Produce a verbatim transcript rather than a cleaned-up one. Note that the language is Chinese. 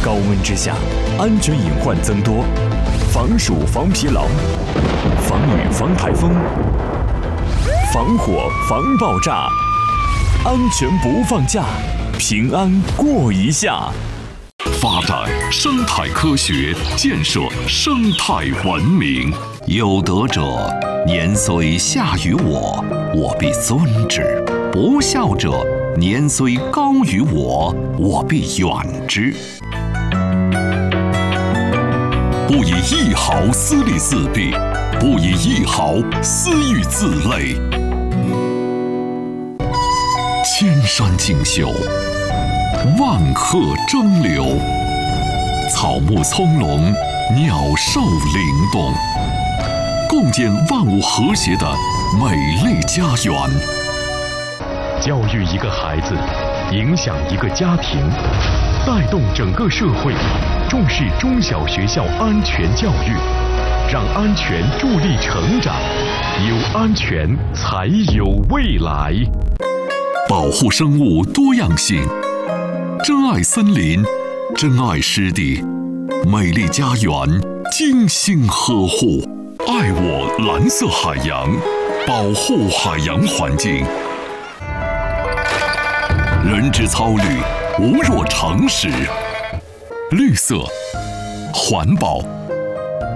高温之下，安全隐患增多，防暑防疲劳，防雨防台风，防火防爆炸，安全不放假，平安过一夏。 发展生态科学，建设生态文明。有德者，年虽下于我，我必尊之；不孝者，年虽高于我，我必远之。不以一毫私利四弊，不以一毫私欲自累。千山竞秀，万壑争流，草木葱茏，鸟兽灵动，共建万物和谐的美丽家园。 教育一个孩子，影响一个家庭，带动整个社会，重视中小学校安全教育，让安全助力成长，有安全才有未来。 保护生物多样性，珍爱森林，珍爱湿地，美丽家园精心呵护，爱我蓝色海洋，保护海洋环境。人之操虑，无若常识。绿色环保